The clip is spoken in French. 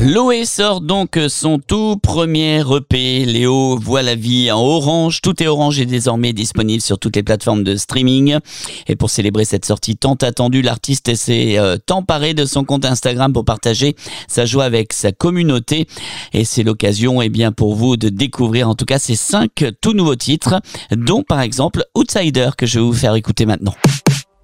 Loé sort donc son tout premier EP. Léo voit la vie en orange. Tout est orange est désormais disponible sur toutes les plateformes de streaming. Et pour célébrer cette sortie tant attendue, l'artiste s'est emparé de son compte Instagram pour partager sa joie avec sa communauté. Et c'est l'occasion pour vous de découvrir en tout cas ces 5 tout nouveaux titres, dont par exemple Outsider que je vais vous faire écouter maintenant.